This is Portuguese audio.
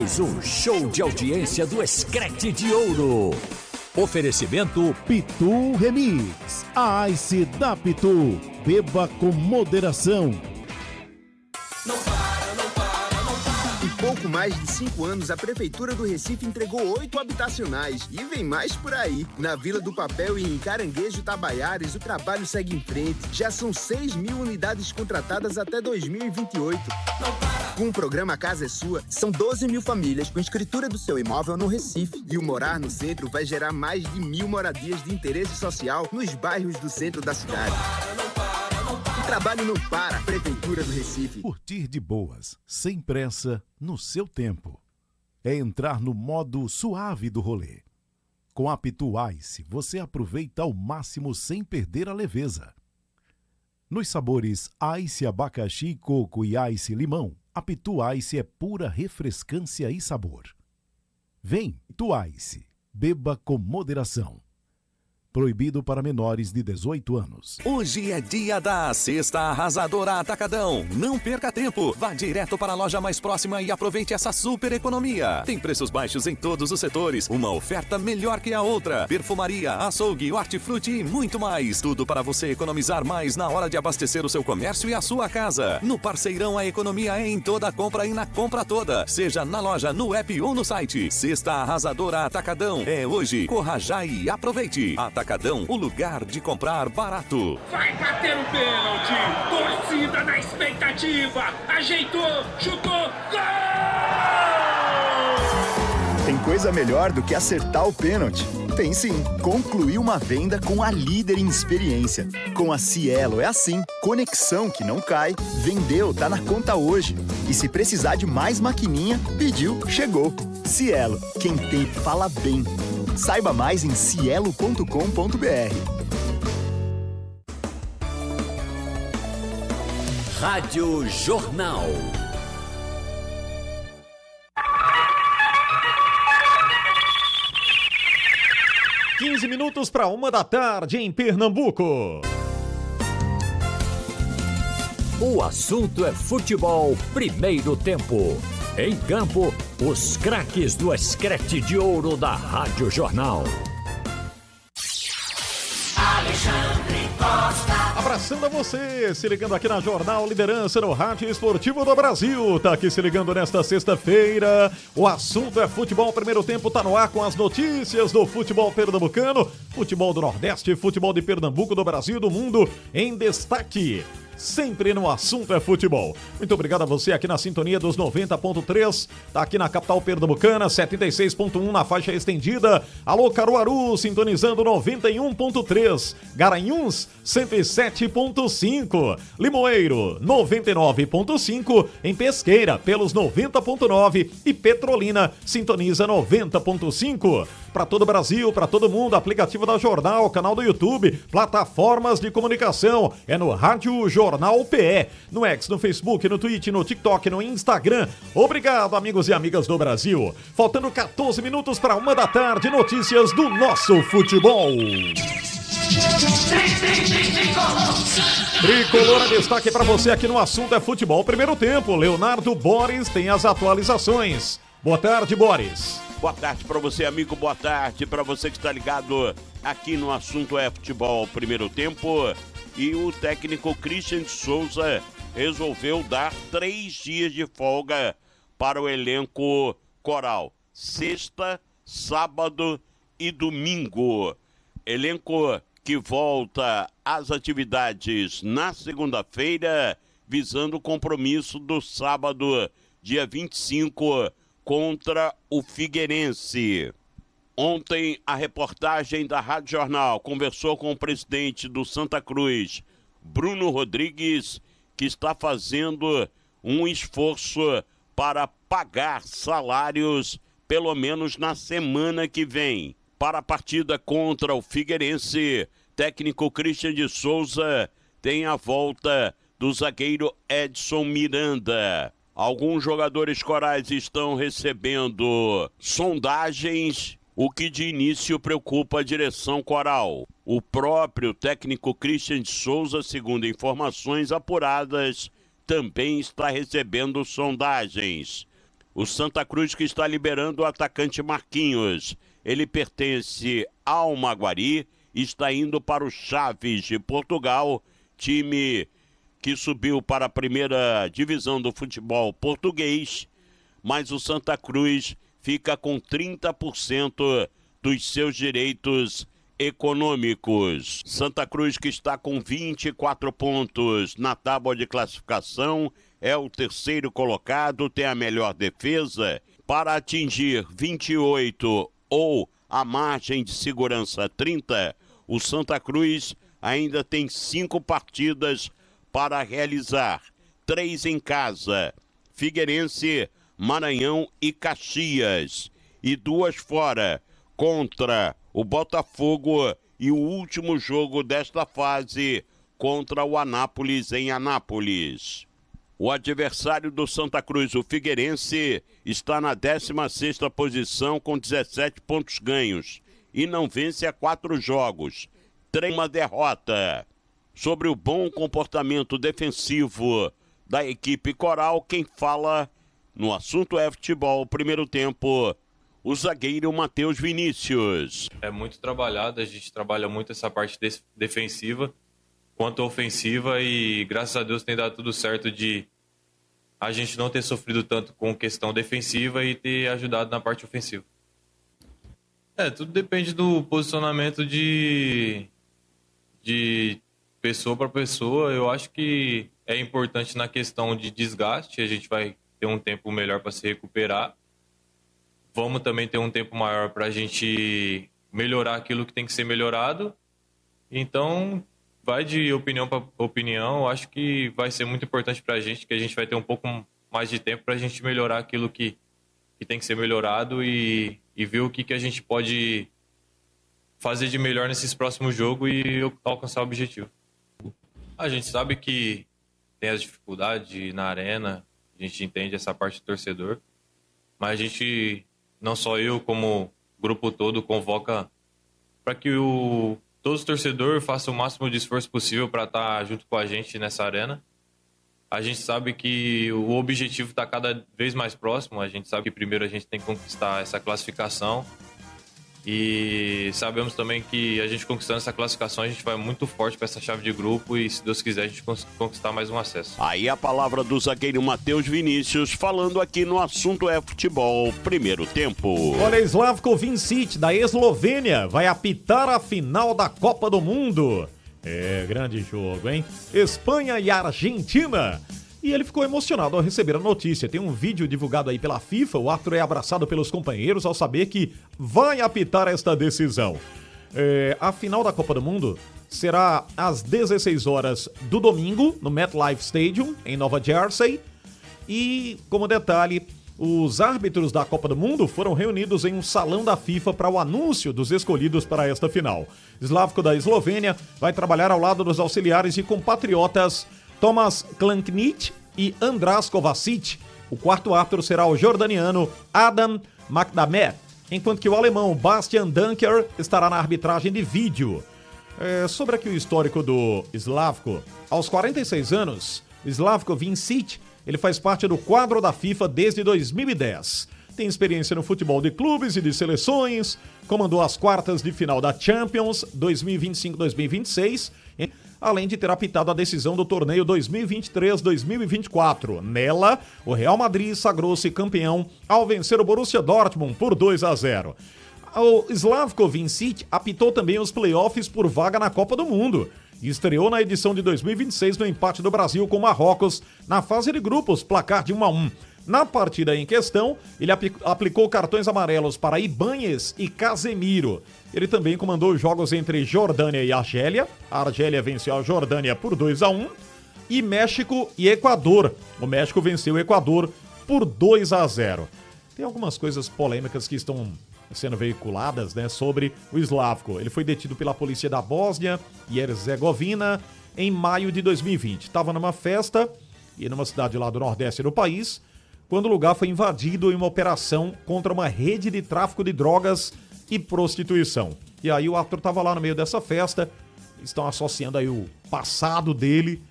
Mais um show de audiência do Screte de Ouro. Oferecimento Pitu Remix. A Ice da Pitu. Beba com moderação. Não para, não para, não para. Em pouco mais de 5 anos, a Prefeitura do Recife entregou 8 habitacionais. E vem mais por aí. Na Vila do Papel e em Caranguejo Tabaiares, o trabalho segue em frente. Já são 6.000 unidades contratadas até 2028. Não para. Com o programa Casa é Sua, são 12.000 famílias com escritura do seu imóvel no Recife. E o Morar no Centro vai gerar mais de 1.000 moradias de interesse social nos bairros do centro da cidade. O trabalho não para, Prefeitura do Recife. Curtir de boas, sem pressa, no seu tempo. É entrar no modo suave do rolê. Com a Pitu Ice, você aproveita ao máximo sem perder a leveza. Nos sabores Ice Abacaxi, Coco e Ice Limão, a Pitu Ice é pura refrescância e sabor. Vem, Pitu Ice. Beba com moderação. Proibido para menores de 18 anos. Hoje é dia da Cesta Arrasadora Atacadão. Não perca tempo. Vá direto para a loja mais próxima e aproveite essa super economia. Tem preços baixos em todos os setores. Uma oferta melhor que a outra. Perfumaria, açougue, hortifruti e muito mais. Tudo para você economizar mais na hora de abastecer o seu comércio e a sua casa. No Parceirão, a economia é em toda a compra e na compra toda. Seja na loja, no app ou no site. Cesta Arrasadora Atacadão. É hoje. Corra já e aproveite. Atacadão, o lugar de comprar barato. Vai bater o pênalti. Torcida na expectativa. Ajeitou, chutou, gol! Tem coisa melhor do que acertar o pênalti? Tem sim. Concluir uma venda com a líder em experiência. Com a Cielo é assim. Conexão que não cai. Vendeu, tá na conta hoje. E se precisar de mais maquininha, pediu, chegou. Cielo, quem tem fala bem. Saiba mais em cielo.com.br. Rádio Jornal. Quinze minutos para 1h em Pernambuco. O assunto é futebol, primeiro tempo. Em campo, os craques do Screte de Ouro da Rádio Jornal. Alexandre Costa. Abraçando a você, se ligando aqui na Jornal Liderança no Rádio Esportivo do Brasil. Tá aqui se ligando nesta sexta-feira. O assunto é futebol, primeiro tempo tá no ar com as notícias do futebol pernambucano, futebol do Nordeste, futebol de Pernambuco, do Brasil e do mundo em destaque. Sempre no assunto é futebol. Muito obrigado a você aqui na sintonia dos 90.3, tá aqui na capital pernambucana, 76.1 na faixa estendida. Alô Caruaru, sintonizando 91.3, Garanhuns 107.5, Limoeiro 99.5, em Pesqueira pelos 90.9 e Petrolina sintoniza 90.5. Para todo o Brasil, para todo mundo, aplicativo da Jornal, canal do YouTube, plataformas de comunicação, é no Rádio Jornal PE, no X, no Facebook, no Twitch, no TikTok, no Instagram. Obrigado, amigos e amigas do Brasil. Faltando 14 minutos para 1h, notícias do nosso futebol. Tricolor, destaque para você aqui no assunto é futebol. Primeiro tempo, Leonardo Boris tem as atualizações. Boa tarde, Boris. Boa tarde para você, amigo. Boa tarde para você que está ligado aqui no assunto é futebol. Primeiro tempo, e o técnico Christian de Souza resolveu dar 3 dias de folga para o elenco coral. Sexta, sábado e domingo. Elenco que volta às atividades na segunda-feira, visando o compromisso do sábado, dia 25, contra o Figueirense. Ontem, a reportagem da Rádio Jornal conversou com o presidente do Santa Cruz, Bruno Rodrigues, que está fazendo um esforço para pagar salários, pelo menos na semana que vem. Para a partida contra o Figueirense, técnico Christian de Souza tem a volta do zagueiro Edson Miranda. Alguns jogadores corais estão recebendo sondagens, o que de início preocupa a direção coral. O próprio técnico Christian de Souza, segundo informações apuradas, também está recebendo sondagens. O Santa Cruz que está liberando o atacante Marquinhos. Ele pertence ao Maguari, está indo para o Chaves de Portugal, time que subiu para a primeira divisão do futebol português, mas o Santa Cruz fica com 30% dos seus direitos econômicos. Santa Cruz que está com 24 pontos na tábua de classificação, é o terceiro colocado, tem a melhor defesa. Para atingir 28 ou a margem de segurança 30, o Santa Cruz ainda tem 5 partidas para realizar. 3 em casa, Figueirense, Maranhão e Caxias. E 2 fora, contra o Botafogo e o último jogo desta fase contra o Anápolis em Anápolis. O adversário do Santa Cruz, o Figueirense, está na 16ª posição com 17 pontos ganhos e não vence há 4 jogos, 3 uma derrota. Sobre o bom comportamento defensivo da equipe coral, quem fala no assunto é futebol, primeiro tempo, o zagueiro Matheus Vinícius. É muito trabalhado, a gente trabalha muito essa parte defensiva quanto ofensiva e graças a Deus tem dado tudo certo de a gente não ter sofrido tanto com questão defensiva e ter ajudado na parte ofensiva. Tudo depende do posicionamento de pessoa para pessoa. Eu acho que é importante na questão de desgaste, a gente vai ter um tempo melhor para se recuperar. Vamos também ter um tempo maior para a gente melhorar aquilo que tem que ser melhorado. Então, vai de opinião para opinião. Eu acho que vai ser muito importante para a gente, que a gente vai ter um pouco mais de tempo para a gente melhorar aquilo que tem que ser melhorado e ver o que a gente pode fazer de melhor nesses próximos jogos e alcançar o objetivo. A gente sabe que tem as dificuldades na arena, a gente entende essa parte do torcedor, mas a gente, não só eu, como grupo todo, convoca para que todos os torcedores façam o máximo de esforço possível para estar junto com a gente nessa arena. A gente sabe que o objetivo está cada vez mais próximo, a gente sabe que primeiro a gente tem que conquistar essa classificação e sabemos também que a gente conquistando essa classificação a gente vai muito forte para essa chave de grupo e se Deus quiser a gente conquistar mais um acesso. Aí a palavra do zagueiro Matheus Vinícius falando aqui no assunto é futebol, primeiro tempo. Olha, Slavko Vincic da Eslovênia vai apitar a final da Copa do Mundo. É, grande jogo, hein? Espanha e Argentina. E ele ficou emocionado ao receber a notícia. Tem um vídeo divulgado aí pela FIFA. O árbitro é abraçado pelos companheiros ao saber que vai apitar esta decisão. A final da Copa do Mundo será às 16 horas do domingo, no MetLife Stadium, em Nova Jersey. E, como detalhe, os árbitros da Copa do Mundo foram reunidos em um salão da FIFA para o anúncio dos escolhidos para esta final. Slavko da Eslovênia vai trabalhar ao lado dos auxiliares e compatriotas Tomas Klanknić e Andras Kovacic. O quarto árbitro será o jordaniano Adam Makdamer, enquanto que o alemão Bastian Dunker estará na arbitragem de vídeo. Sobre aqui o histórico do Slavko. Aos 46 anos, Slavko Vincic, ele faz parte do quadro da FIFA desde 2010. Tem experiência no futebol de clubes e de seleções, comandou as quartas de final da Champions 2025-2026, além de ter apitado a decisão do torneio 2023-2024. Nela, o Real Madrid sagrou-se campeão ao vencer o Borussia Dortmund por 2-0. O Slavko Vincic apitou também os playoffs por vaga na Copa do Mundo e estreou na edição de 2026 no empate do Brasil com Marrocos na fase de grupos, placar de 1-1. Na partida em questão, ele aplicou cartões amarelos para Ibáñez e Casemiro. Ele também comandou jogos entre Jordânia e Argélia. A Argélia venceu a Jordânia por 2-1. E México e Equador. O México venceu o Equador por 2-0. Tem algumas coisas polêmicas que estão sendo veiculadas, né, sobre o Slavko. Ele foi detido pela polícia da Bósnia e Herzegovina em maio de 2020. Estava numa festa e numa cidade lá do nordeste do país, quando o lugar foi invadido em uma operação contra uma rede de tráfico de drogas e prostituição. E aí o Arthur estava lá no meio dessa festa, estão associando aí o passado dele